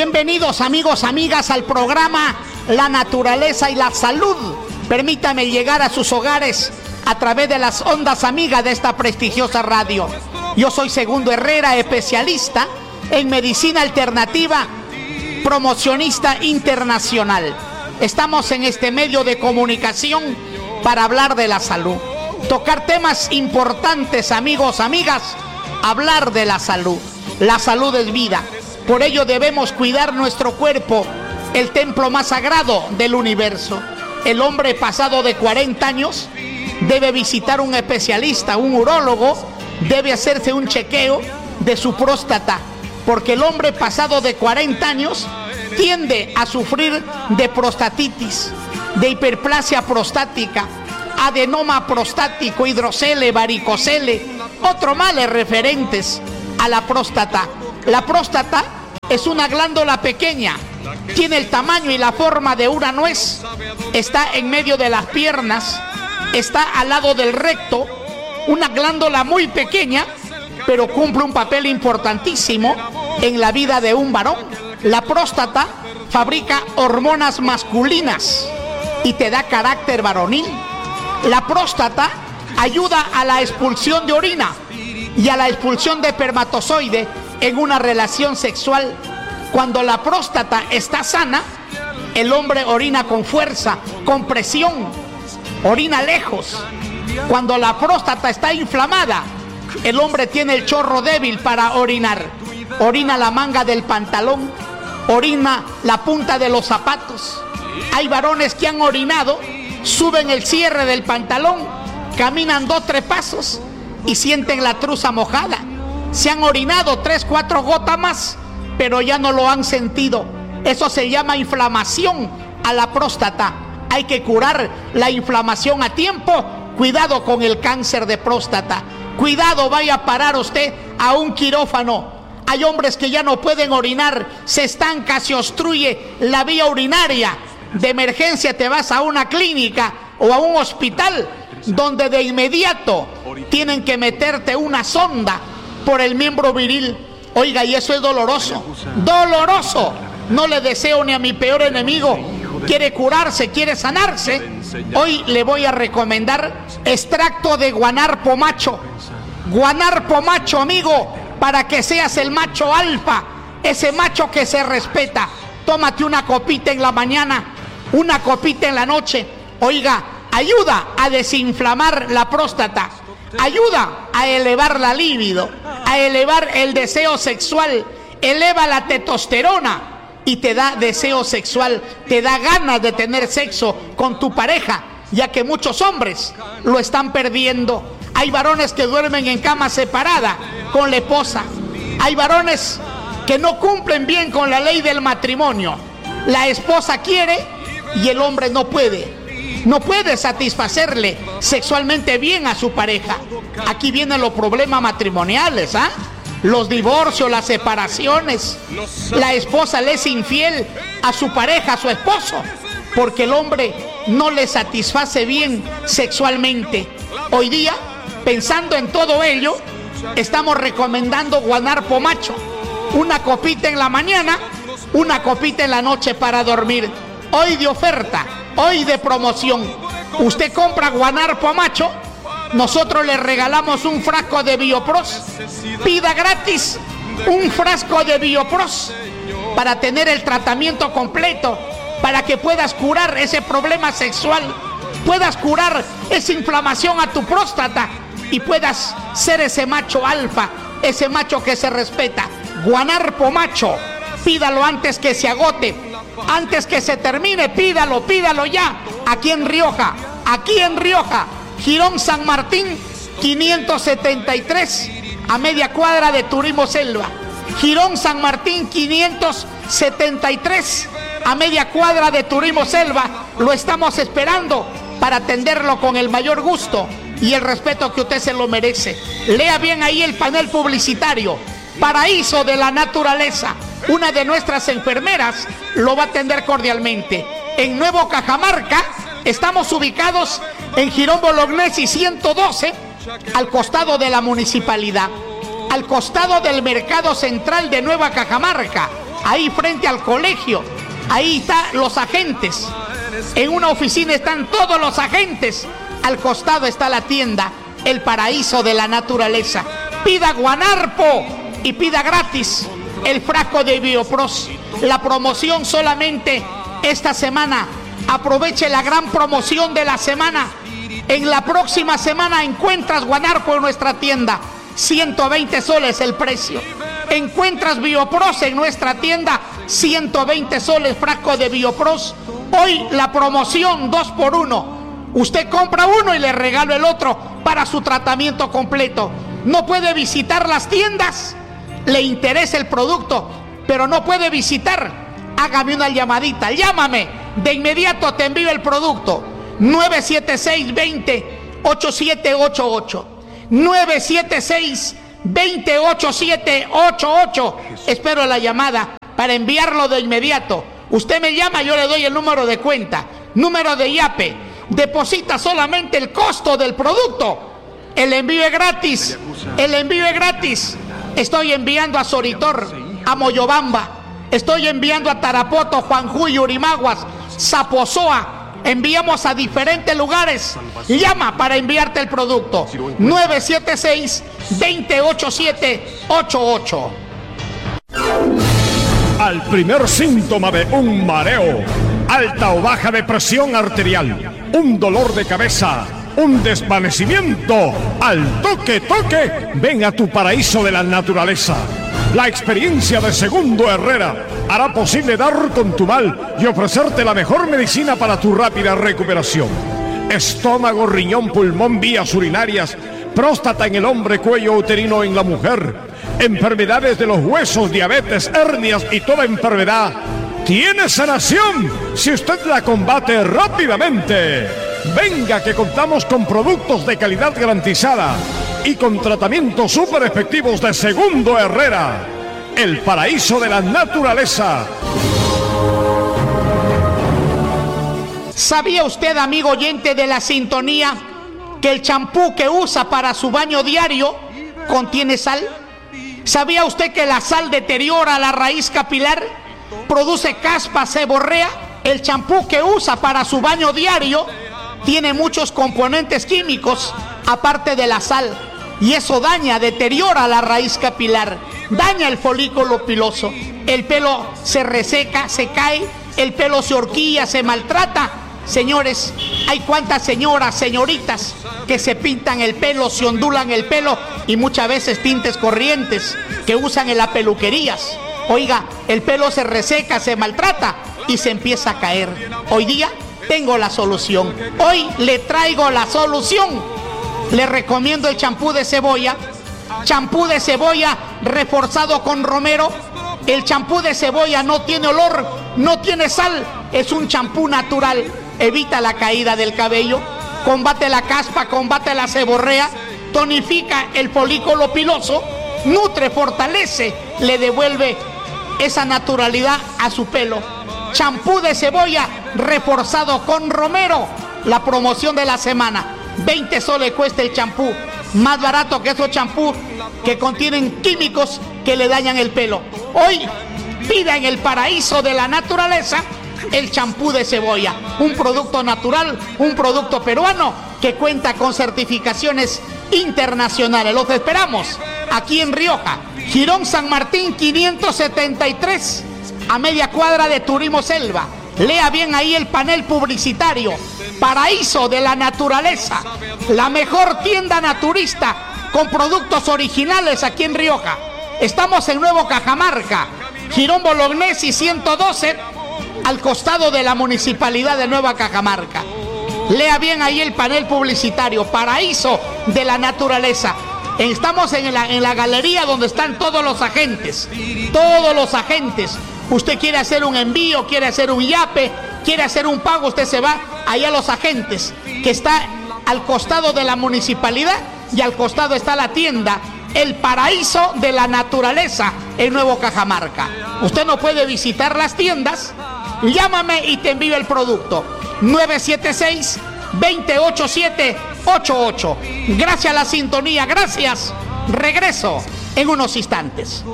Bienvenidos amigos, amigas al programa La Naturaleza y la Salud. Permítame llegar a sus hogares a través de las ondas amigas de esta prestigiosa radio. Yo soy Segundo Herrera, especialista en medicina alternativa, promocionista internacional. Estamos en este medio de comunicación para hablar de la salud, tocar temas importantes, amigos, amigas, hablar de la salud. La salud es vida, por ello debemos cuidar nuestro cuerpo, el templo más sagrado del universo. El hombre pasado de 40 años debe visitar un especialista, un urólogo, debe hacerse un chequeo de su próstata, porque el hombre pasado de 40 años tiende a sufrir de prostatitis, de hiperplasia prostática, adenoma prostático, hidrocele, varicocele, otros males referentes a la próstata. La próstata es una glándula pequeña, tiene el tamaño y la forma de una nuez, está en medio de las piernas, está al lado del recto, una glándula muy pequeña, pero cumple un papel importantísimo en la vida de un varón. La próstata fabrica hormonas masculinas y te da carácter varonil. La próstata ayuda a la expulsión de orina y a la expulsión de espermatozoide en una relación sexual. Cuando la próstata está sana, el hombre orina con fuerza, con presión, orina lejos. Cuando la próstata está inflamada, el hombre tiene el chorro débil para orinar. Orina la manga del pantalón, orina la punta de los zapatos. Hay varones que han orinado, suben el cierre del pantalón, caminan 2-3 pasos y sienten la truza mojada. Se han orinado 3-4 gotas más, pero ya no lo han sentido. Eso se llama inflamación a la próstata. Hay que curar la inflamación a tiempo. Cuidado con el cáncer de próstata. Cuidado, vaya a parar usted a un quirófano. Hay hombres que ya no pueden orinar, se estanca, se obstruye la vía urinaria. De emergencia te vas a una clínica o a un hospital donde de inmediato tienen que meterte una sonda por el miembro viril. Oiga, y eso es doloroso, doloroso. No le deseo ni a mi peor enemigo. Quiere curarse, quiere sanarse. Hoy le voy a recomendar extracto de guanarpo macho. Guanarpo macho, amigo, para que seas el macho alfa, ese macho que se respeta. Tómate una copita en la mañana, una copita en la noche. Oiga, ayuda a desinflamar la próstata, ayuda a elevar la libido, a elevar el deseo sexual, eleva la testosterona y te da deseo sexual, te da ganas de tener sexo con tu pareja, ya que muchos hombres lo están perdiendo. Hay varones que duermen en cama separada con la esposa. Hay varones que no cumplen bien con la ley del matrimonio. La esposa quiere y el hombre no puede. No puede satisfacerle sexualmente bien a su pareja. Aquí vienen los problemas matrimoniales, ¿ah? Los divorcios, las separaciones. La esposa le es infiel a su pareja, a su esposo, porque el hombre no le satisface bien sexualmente. Hoy día, pensando en todo ello, estamos recomendando guanarpo macho. Una copita en la mañana, una copita en la noche para dormir. Hoy de oferta, hoy de promoción. Usted compra guanarpo macho, nosotros le regalamos un frasco de Biopros. Pida gratis un frasco de Biopros para tener el tratamiento completo, para que puedas curar ese problema sexual, puedas curar esa inflamación a tu próstata y puedas ser ese macho alfa, ese macho que se respeta. Guanarpo macho, pídalo antes que se agote, antes que se termine, pídalo ya. Aquí en Rioja, Girón San Martín 573, a media cuadra de Turismo Selva. Girón San Martín 573, a media cuadra de Turismo Selva. Lo estamos esperando para atenderlo con el mayor gusto y el respeto que usted se lo merece. Lea bien ahí el panel publicitario. Paraíso de la Naturaleza. Una de nuestras enfermeras lo va a atender cordialmente. En Nuevo Cajamarca estamos ubicados en Girón Bolognesi 112, al costado de la municipalidad, al costado del mercado central de Nueva Cajamarca. ahí frente al colegio. Ahí están los agentes. En una oficina están todos los agentes. Al costado está la tienda, el paraíso de la naturaleza. Pida Guanarpo y pida gratis el frasco de Biopros. La promoción solamente esta semana. Aproveche la gran promoción de la semana. En la próxima semana encuentras Guanarpo en nuestra tienda. 120 soles el precio. Encuentras Biopros en nuestra tienda. 120 soles frasco de Biopros. Hoy la promoción 2x1. Usted compra uno y le regalo el otro para su tratamiento completo. No puede visitar las tiendas. Le interesa el producto, pero no puede visitar. Hágame una llamadita. Llámame. De inmediato te envío el producto. 976-20-8788. 976-20-8788. Espero la llamada para enviarlo de inmediato. Usted me llama, yo le doy el número de cuenta, número de IAPE. Deposita solamente el costo del producto. El envío es gratis. El envío es gratis. Estoy enviando a Soritor, a Moyobamba. Estoy enviando a Tarapoto, Juanjuy, Urimaguas, Zapozoa. Enviamos a diferentes lugares. Llama para enviarte el producto. 976-208788. Al primer síntoma de un mareo, alta o baja de presión arterial, un dolor de cabeza, un desvanecimiento, al toque, ven a tu paraíso de la naturaleza. La experiencia de Segundo Herrera hará posible dar con tu mal y ofrecerte la mejor medicina para tu rápida recuperación. Estómago, riñón, pulmón, vías urinarias, próstata en el hombre, cuello uterino en la mujer, enfermedades de los huesos, diabetes, hernias y toda enfermedad tiene sanación si usted la combate rápidamente. Venga, que contamos con productos de calidad garantizada y con tratamientos súper efectivos de Segundo Herrera, el paraíso de la naturaleza. ¿Sabía usted, amigo oyente de la sintonía, que el champú que usa para su baño diario contiene sal? ¿Sabía usted que la sal deteriora la raíz capilar, produce caspa, seborrea? El champú que usa para su baño diario tiene muchos componentes químicos aparte de la sal, y eso daña, deteriora la raíz capilar, daña el folículo piloso. El pelo se reseca, se cae, el pelo se horquilla, se maltrata. Señores, hay cuantas señoras, señoritas que se pintan el pelo, se ondulan el pelo, y muchas veces tintes corrientes que usan en las peluquerías. Oiga, el pelo se reseca, se maltrata y se empieza a caer. Hoy día tengo la solución. Hoy le traigo la solución. Le recomiendo el champú de cebolla. Champú de cebolla reforzado con romero. El champú de cebolla no tiene olor, no tiene sal. Es un champú natural. Evita la caída del cabello, combate la caspa, combate la seborrea, tonifica el folículo piloso, nutre, fortalece, le devuelve esa naturalidad a su pelo. Champú de cebolla reforzado con romero. La promoción de la semana. 20 soles cuesta el champú. Más barato que esos champús que contienen químicos que le dañan el pelo. Hoy pida en el paraíso de la naturaleza el champú de cebolla. Un producto natural, un producto peruano que cuenta con certificaciones internacionales. Los esperamos aquí en Rioja, Girón San Martín 573, a media cuadra de Turismo Selva. Lea bien ahí el panel publicitario. Paraíso de la naturaleza, la mejor tienda naturista con productos originales aquí en Rioja. Estamos en Nuevo Cajamarca, Girón Bolognesi 112, al costado de la Municipalidad de Nueva Cajamarca. Lea bien ahí el panel publicitario. Paraíso de la naturaleza. Estamos en la galería donde están todos los agentes. Todos los agentes. Usted quiere hacer un envío, quiere hacer un yape, quiere hacer un pago, usted se va allá a los agentes, que está al costado de la municipalidad, y al costado está la tienda El Paraíso de la Naturaleza en Nuevo Cajamarca. Usted no puede visitar las tiendas. Llámame y te envío el producto. 976-208788. Gracias a la sintonía, gracias. Regreso en unos instantes.